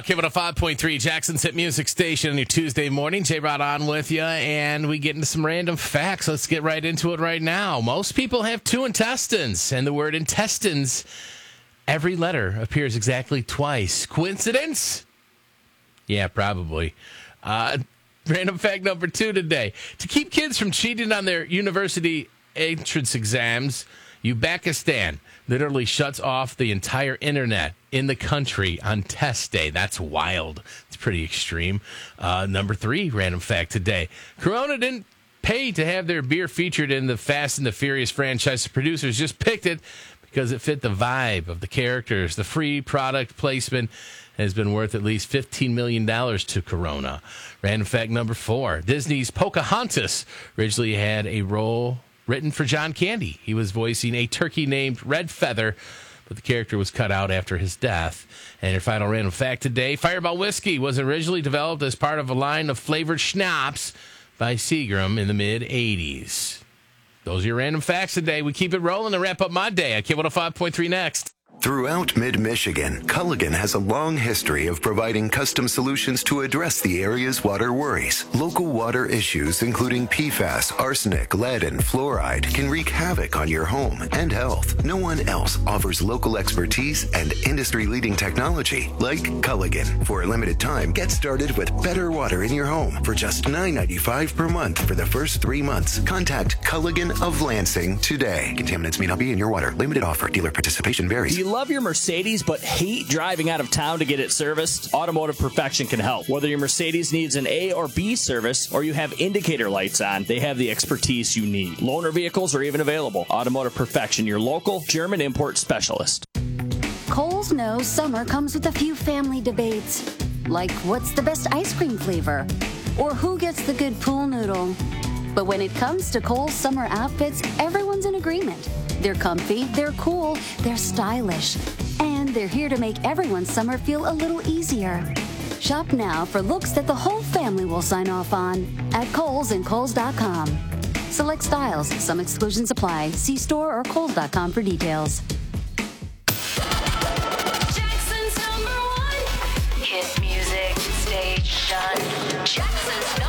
Give it a 5.3 Jackson's Hit Music Station on your Tuesday morning. J-Rod on with you, and we get into some random facts. Let's get right into it right now. Most people have two intestines, and the word intestines, every letter appears exactly twice. Coincidence? Yeah, probably. Random fact number 2 today. To keep kids from cheating on their university entrance exams, Uzbekistan literally shuts off the entire internet in the country on test day. That's wild. It's pretty extreme. Number 3, random fact today. Corona didn't pay to have their beer featured in the Fast and the Furious franchise. The producers just picked it because it fit the vibe of the characters. The free product placement has been worth at least $15 million to Corona. Random fact number 4. Disney's Pocahontas originally had a role written for John Candy. He was voicing a turkey named Red Feather, but the character was cut out after his death. And your final random fact today, Fireball Whiskey was originally developed as part of a line of flavored schnapps by Seagram in the mid-'80s. Those are your random facts today. We keep it rolling and wrap up my day. I K 105.3 next. Throughout mid-Michigan, Culligan has a long history of providing custom solutions to address the area's water worries. Local water issues, including PFAS, arsenic, lead, and fluoride, can wreak havoc on your home and health. No one else offers local expertise and industry-leading technology like Culligan. For a limited time, get started with better water in your home for just $9.95 per month for the first 3 months. Contact Culligan of Lansing today. Contaminants may not be in your water. Limited offer. Dealer participation varies. Do you love your Mercedes but hate driving out of town to get it serviced? Automotive Perfection can help. Whether your Mercedes needs an A or B service or you have indicator lights on, they have the expertise you need. Loaner vehicles are even available. Automotive Perfection, your local German import specialist. Kohl's knows summer comes with a few family debates, like what's the best ice cream flavor or who gets the good pool noodle. But when it comes to Kohl's summer outfits, everyone's in agreement. They're comfy, they're cool, they're stylish, and they're here to make everyone's summer feel a little easier. Shop now for looks that the whole family will sign off on at Kohl's and Kohl's.com. Select styles, some exclusions apply. See store or Kohl's.com for details. Jackson's #1 hit music station. Jackson's